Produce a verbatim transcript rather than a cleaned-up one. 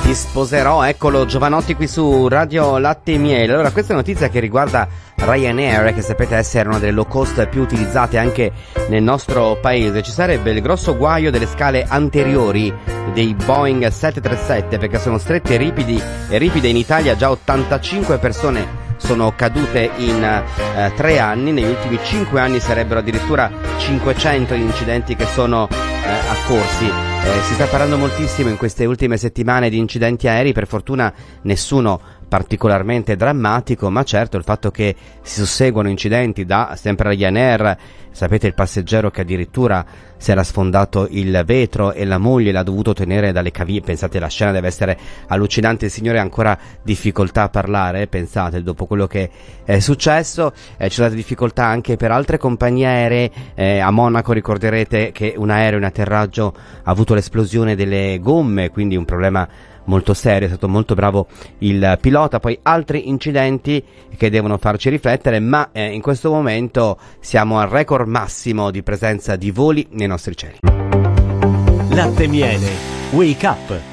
Ti sposerò, eccolo Giovanotti qui su Radio Latte e Miele. Allora, questa è una notizia che riguarda Ryanair, che sapete essere una delle low cost più utilizzate anche nel nostro paese. Ci sarebbe il grosso guaio delle scale anteriori dei Boeing sette trentasette, perché sono strette e ripidi e ripide in Italia. Già ottantacinque persone sono cadute in eh, tre anni. Negli ultimi cinque anni sarebbero addirittura cinquecento gli incidenti che sono eh, accorsi. Eh, si sta parlando moltissimo in queste ultime settimane di incidenti aerei, per fortuna nessuno particolarmente drammatico, ma certo il fatto che si susseguono incidenti da sempre Ryanair, sapete il passeggero che addirittura si era sfondato il vetro e la moglie l'ha dovuto tenere dalle caviglie, pensate la scena deve essere allucinante, il signore ha ancora difficoltà a parlare, pensate dopo quello che è successo, eh, ci sono state difficoltà anche per altre compagnie aeree, eh, a Monaco ricorderete che un aereo in atterraggio ha avuto l'esplosione delle gomme, quindi un problema molto serio, è stato molto bravo il pilota. Poi altri incidenti che devono farci riflettere, ma eh, in questo momento siamo al record massimo di presenza di voli nei nostri cieli. Latte e Miele, Wake Up.